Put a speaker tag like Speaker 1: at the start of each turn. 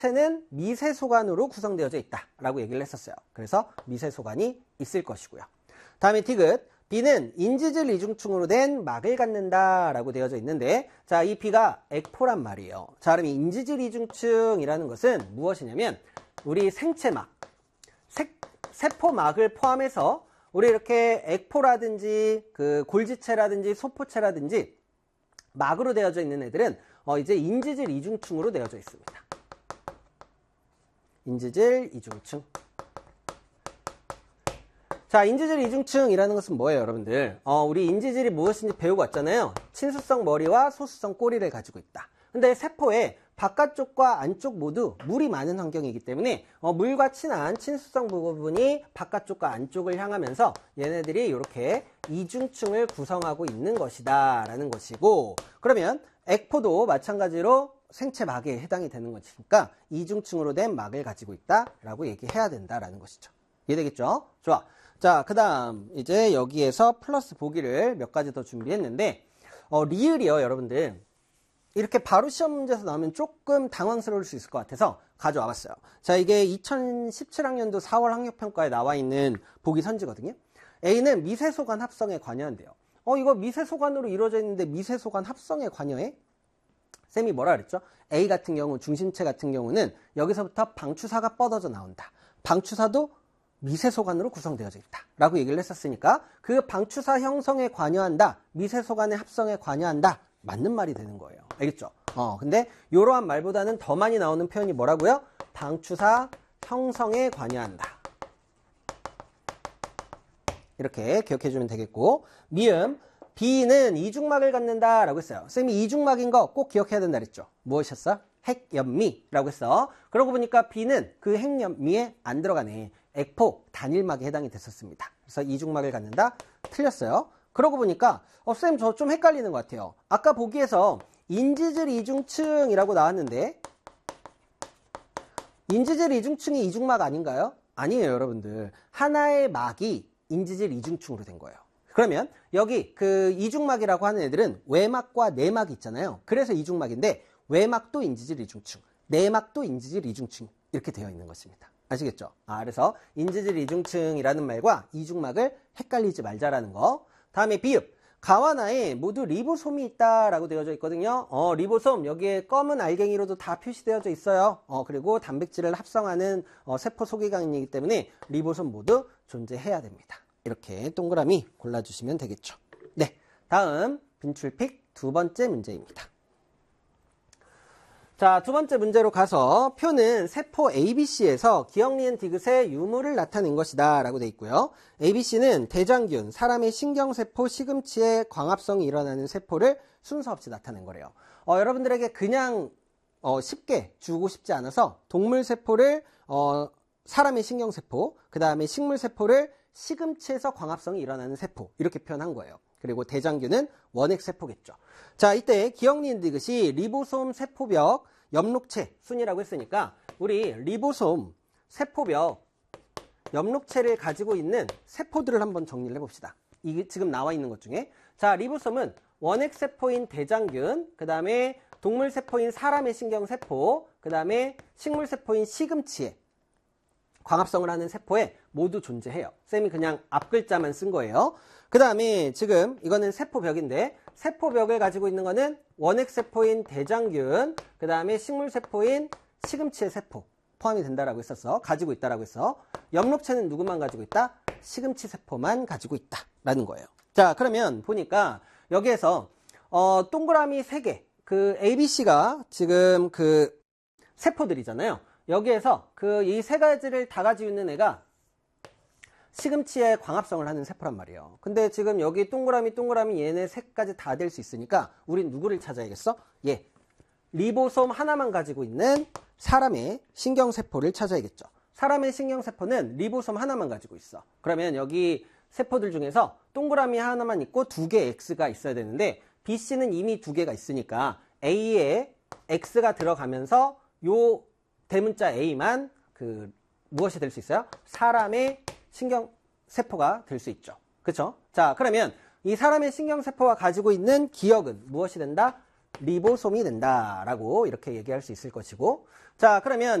Speaker 1: 생체는 미세소관으로 구성되어져 있다라고 얘기를 했었어요. 그래서 미세소관이 있을 것이고요. 다음에 디귿. B는 인지질 이중층으로 된 막을 갖는다라고 되어져 있는데, 자, 이 B가 액포란 말이에요. 자, 그럼 이 인지질 이중층이라는 것은 무엇이냐면 우리 생체막, 세포막을 포함해서 우리 이렇게 액포라든지 그 골지체라든지 소포체라든지 막으로 되어져 있는 애들은 이제 인지질 이중층으로 되어져 있습니다. 인지질 이중층. 자, 인지질 이중층이라는 것은 뭐예요, 여러분들? 우리 인지질이 무엇인지 배우고 왔잖아요. 친수성 머리와 소수성 꼬리를 가지고 있다. 근데 세포의 바깥쪽과 안쪽 모두 물이 많은 환경이기 때문에 물과 친한 친수성 부분이 바깥쪽과 안쪽을 향하면서 얘네들이 이렇게 이중층을 구성하고 있는 것이다 라는 것이고, 그러면 액포도 마찬가지로 생체막에 해당이 되는 것이니까 이중층으로 된 막을 가지고 있다라고 얘기해야 된다라는 것이죠. 이해되겠죠? 좋아. 자, 그 다음 이제 여기에서 플러스 보기를 몇 가지 더 준비했는데, 리을이요, 여러분들. 이렇게 바로 시험 문제에서 나오면 조금 당황스러울 수 있을 것 같아서 가져와 봤어요. 자, 이게 2017학년도 4월 학력평가에 나와 있는 보기 선지거든요. A는 미세소관 합성에 관여한대요. 이거 미세소관으로 이루어져 있는데 미세소관 합성에 관여해? 쌤이 뭐라 그랬죠? A 같은 경우, 중심체 같은 경우는 여기서부터 방추사가 뻗어져 나온다. 방추사도 미세소관으로 구성되어져 있다 라고 얘기를 했었으니까 그 방추사 형성에 관여한다, 미세소관의 합성에 관여한다, 맞는 말이 되는 거예요. 알겠죠? 근데 이러한 말보다는 더 많이 나오는 표현이 뭐라고요? 방추사 형성에 관여한다. 이렇게 기억해주면 되겠고, 미음. B는 이중막을 갖는다 라고 했어요. 쌤이 이중막인 거 꼭 기억해야 된다 그랬죠. 무엇이었어? 핵연미라고 했어. 그러고 보니까 B는 그 핵연미에 안 들어가네. 액포 단일막에 해당이 됐었습니다. 그래서 이중막을 갖는다? 틀렸어요. 그러고 보니까 쌤 저 좀 헷갈리는 것 같아요. 아까 보기에서 인지질 이중층이라고 나왔는데 인지질 이중층이 이중막 아닌가요? 아니에요, 여러분들. 하나의 막이 인지질 이중층으로 된 거예요. 그러면 여기 그 이중막이라고 하는 애들은 외막과 내막이 있잖아요. 그래서 이중막인데 외막도 인지질 이중층, 내막도 인지질 이중층 이렇게 되어 있는 것입니다. 아시겠죠? 그래서 인지질 이중층이라는 말과 이중막을 헷갈리지 말자라는 거. 다음에 비읍. 가와 나에 모두 리보솜이 있다라고 되어져 있거든요. 리보솜 여기에 검은 알갱이로도 다 표시되어져 있어요. 그리고 단백질을 합성하는 세포 소개관이기 때문에 리보솜 모두 존재해야 됩니다. 이렇게 동그라미 골라주시면 되겠죠. 네, 다음 빈출픽 두 번째 문제입니다. 자, 두 번째 문제로 가서 표는 세포 ABC에서 기억, 니은, 디귿의 유무를 나타낸 것이다 라고 돼 있고요. ABC는 대장균, 사람의 신경세포, 시금치의 광합성이 일어나는 세포를 순서 없이 나타낸 거래요. 여러분들에게 그냥 쉽게 주고 싶지 않아서 동물세포를 사람의 신경세포, 그 다음에 식물세포를 시금치에서 광합성이 일어나는 세포 이렇게 표현한 거예요. 그리고 대장균은 원핵세포겠죠. 자, 이때 기억, 니은, 디귿이 리보솜, 세포벽, 엽록체, 순이라고 했으니까 우리 리보솜, 세포벽, 엽록체를 가지고 있는 세포들을 한번 정리를 해봅시다. 이게 지금 나와 있는 것 중에, 자, 리보솜은 원핵세포인 대장균, 그 다음에 동물세포인 사람의 신경세포, 그 다음에 식물세포인 시금치에 광합성을 하는 세포에 모두 존재해요. 쌤이 그냥 앞글자만 쓴 거예요. 그 다음에 지금 이거는 세포벽인데, 세포벽을 가지고 있는 거는 원핵세포인 대장균, 그 다음에 식물세포인 시금치의 세포 포함이 된다라고 했었어. 가지고 있다라고 했어. 엽록체는 누구만 가지고 있다? 시금치 세포만 가지고 있다라는 거예요. 자, 그러면 보니까 여기에서 동그라미 3개, 그 ABC가 지금 그 세포들이잖아요. 여기에서 그 이 세 가지를 다 가지고 있는 애가 시금치의 광합성을 하는 세포란 말이에요. 근데 지금 여기 동그라미 얘네 셋까지 다 될 수 있으니까 우린 누구를 찾아야겠어? 리보솜 하나만 가지고 있는 사람의 신경세포를 찾아야겠죠. 사람의 신경세포는 리보솜 하나만 가지고 있어. 그러면 여기 세포들 중에서 동그라미 하나만 있고 2개 X가 있어야 되는데 BC는 이미 2개가 있으니까 A에 X가 들어가면서 요 대문자 A만 무엇이 될 수 있어요? 사람의 신경세포가 될 수 있죠. 그쵸? 자, 그러면 이 사람의 신경세포가 가지고 있는 기억은 무엇이 된다? 리보솜이 된다라고 이렇게 얘기할 수 있을 것이고, 자, 그러면